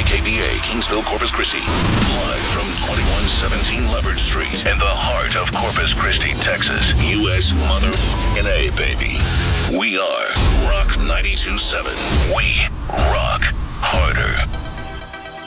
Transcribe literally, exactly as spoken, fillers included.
K B A, Kingsville, Corpus Christi. Live from twenty-one seventeen Leopard Street in the heart of Corpus Christi, Texas. U S mother A, baby. We are Rock ninety-two point seven. We rock harder.